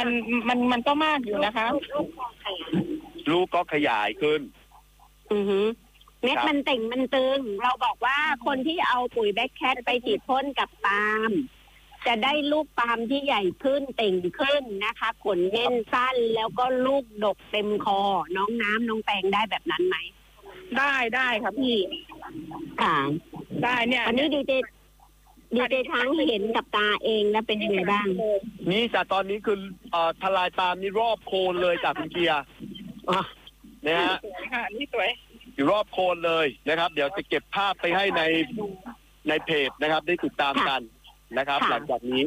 มันก็มากอยู่นะคะลูกก็ขยายขึ้นเม็ดมันเต่งมันตึงเราบอกว่าคนที่เอาปุ๋ยแบ็คแคทไปฉีดพ่นกับปาล์มจะได้ลูกปาล์มที่ใหญ่ขึ้นเต่งขึ้นนะคะขนเน้นสั้นแล้วก็ลูกดกเต็มคอน้องน้ำน้องแตงได้แบบนั้นไหมได้ค่ะพี่ค่ะได้เนี่ยอันนี้ดีเจช้างเห็นกับตาเองแล้วเป็นยังไงบ้างนี่แต่ตอนนี้คือทลายปาล์มนี่รอบโคนเลยจากคุณเกียร์นะฮะนี่สวยอยู่รอบโคนเลยนะครับเดี๋ยวจะเก็บภาพไปให้ในเพจนะครับได้ติดตามกันนะครับหลังจากนี้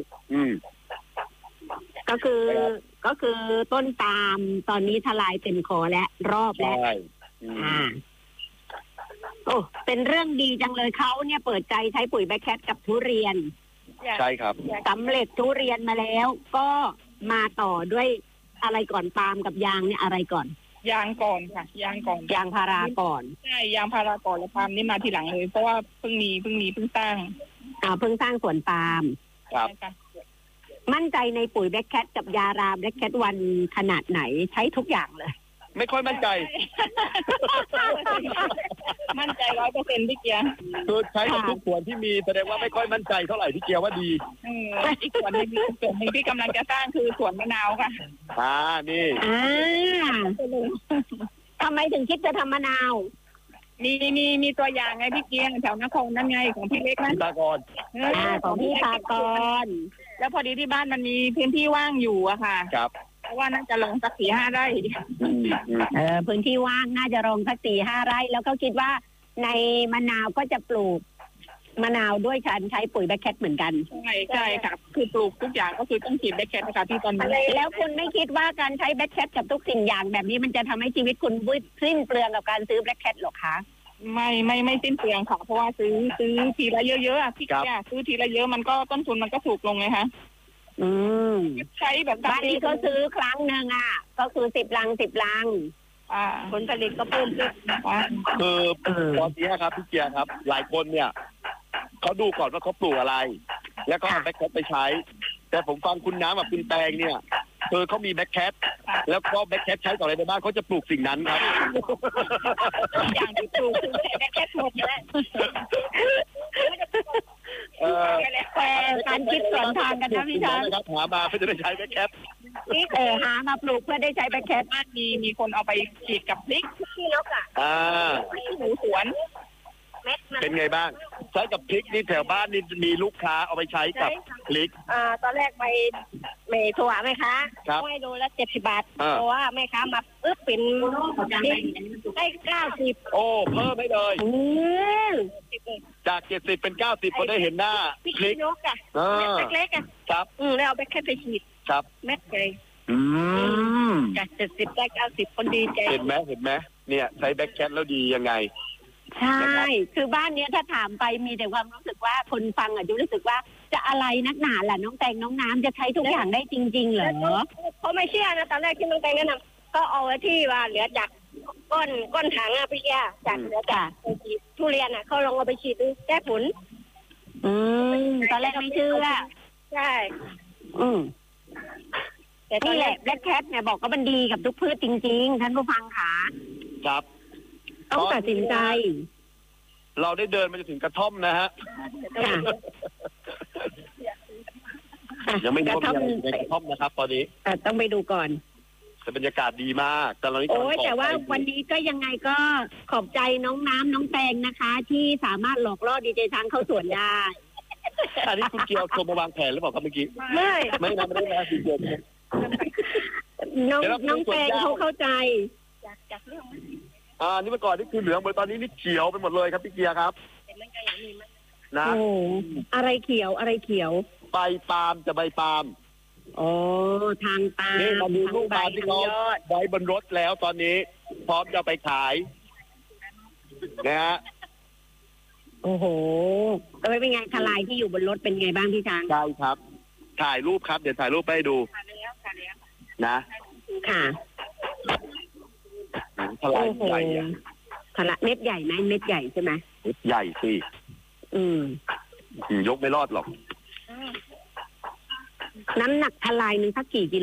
ก็คือต้นปาล์มตอนนี้ทลายเต็มคอและรอบแล้วโอ้เป็นเรื่องดีจังเลยเขาเนี่ยเปิดใจใช้ปุ๋ยแบ็คแคทกับทุเรียนใช่ครับสำเร็จทุเรียนมาแล้วก็มาต่อด้วยอะไรก่อนปาล์มกับยางเนี่ยอะไรก่อนยางก่อนค่ะยางก่อนยางพาราก่อนใช่ยางพาราก่อนแล้วปาล์มนี่มาทีหลังเลยเพราะว่าเพิ่งสร้างเพิ่งสร้างสวนปาล์มครับมั่นใจในปุ๋ยแบ็คแคทกับยาราแบ็คแคทวันขนาดไหนใช้ทุกอย่างเลยไม่ค่อยมั่นใจมั่นใจ100%พี่เกียร์คือใช้กับทุกส่วนที่มีแสดงว่าไม่ค่อยมั่นใจเท่าไหร่พี่เกียร์ว่าดีอีกส่วนนึงที่กำลังจะสร้างคือสวนมะนาวค่ะนี่ทำไมถึงคิดจะทำมะนาวมีตัวอย่างไงพี่เกียร์แถวนครนั่นไงของพี่เล็กนั่นตากรของพี่ตากรแล้วพอดีที่บ้านมันมีพื้นที่ว่างอยู่อะค่ะครับเพราะว่าน่าจะลงสัก 4-5 ไร่พื้นที่ว่างน่าจะลงสัก 4-5 ไร่แล้วก็คิดว่าในมะนาวก็จะปลูกมะนาวด้วยการใช้ปุ๋ยแบ็คแคทเหมือนกันใช่ค่ะคือปลูกทุกอย่างก็คือต้องฉีดแบ็คแคทนะคะที่ตอนนี้แล้วคุณไม่คิดว่าการใช้แบ็คแคทกับทุกสิ่งอย่างแบบนี้มันจะทำให้ชีวิตคุณสิ้นเปลืองกับการซื้อแบ็คแคทหรอคะไม่สิ้นเปลืองค่ะเพราะว่าซื้อทีละเยอะๆพี่แกซื้อทีละเยอะมันก็ต้นทุนมันก็ถูกลงไงคะใช้แบบบ้านนี้ก็ซื้อครั้งหนึ่งก็คือ10 ลังผลผลิตก็เพิ่มขึ้นคือตอนนี้ครับพี่เกียร์ครับหลายคนเนี่ยเขาดูก่อนว่าเขาปลูกอะไรแล้วก็เอาแบ็คแคทไปใช้แต่ผมฟังคุณน้ำกับคุณแตงเนี่ยเขามีแบ็คแคทแล้วก็แบ็คแคทใช้ต่ออะไรในบ้านเขาจะปลูกสิ่งนั้นครับอย่างที่ปลูกคือแบ็คแคทหมดเลยแต่การคิดสวนทางกันนะพี่ช้างนะครับหามาเพื่อจะได้ใช้แบ็คแคทหามาปลูกเพื่อได้ใช้แบ็คแคทมีคนเอาไปฉีดกับพริกที่นกหมูสวนเป็นไงบ้างใช้กับพริกนี่แถวบ้านนี่มีลูกค้าเอาไปใช้กับพริกตอนแรกไปถั่วไหมคะให้ดูแล้ว70 บาทเพราะว่าแม่ค้ามาเป็นได้90 โอ้เพิ่มไปเลยจาก70เป็น90พอได้เห็นหน้าพริกนกเล็กครับแล้วเอาไปแค่ไปฉีดครับแม็กเลยจาก70ได้90คนดีใจเห็นไหมเนี่ยใช้แบ็คแคทแล้วดียังไงใช่คือบ้านนี้ถ้าถามไปมีแต่ความรู้สึกว่าคนฟังจะรู้สึกว่าจะอะไรนักหนาล่ะน้องแตงน้องน้ำจะใช้ทุกอย่างได้จริงๆเหรอเพราะไม่เชื่อนะตอนแรกที่น้องแตงแนะนำก็เอาไว้ที่ว่าเหลือจากก้นถังพี่แกจากเหลือจากทุเรียนเขาลองเอาไปฉีดดูแก้ผลตอนแรกไม่เชื่อใช่แต่นี่แหละแบล็คแคทเนี่ยบอกว่ามันดีกับทุกพืชจริงๆท่านผู้ฟังค่ะครับต้องตัดสินใจเราได้เดินมาจนถึงกระท่อมนะฮะยังไม่รู้ว่ามีอะไรในกระท่อมนะครับตอนนี้ต้องไปดูก่อนแต่บรรยากาศดีมากแต่เราแต่ว่าวันนี้ก็ยังไงก็ขอบใจน้องน้ำน้องแตงนะคะที่สามารถหลอกล่อดีเจช้างเข้าสวนได้อันนี้คุณเกียวโทรมาวางแผนหรือเปล่าครับเมื่อกี้ไม่ได้คุณเกียวน้องแตงเขาเข้าใจจากเรื่องนี่เมื่อก่อนนี่คือเหลืองตอนนี้นี่เขียวไปหมดเลยครับพี่เกียร์ครับนะอะไรเขียวใบปาล์มจะใบปาล์มทางปาล์มนี่มาดูลูกปาล์มที่เขาไว้บนรถแล้วตอนนี้พร้อมจะไปขายนะฮะโอ้โหเป็นไงทลายที่อยู่บนรถเป็นไงบ้างพี่ช้างใช่ครับถ่ายรูปครับเดี๋ยวถ่ายรูปไปให้ดูนะค่ะทลายใหญ่ทลายเม็ดใหญ่ไหมเม็ดใหญ่ใช่ไหมเม็ดใหญ่สิยกไม่รอดหรอกน้ำหนักทลายนึงสักกี่กิโล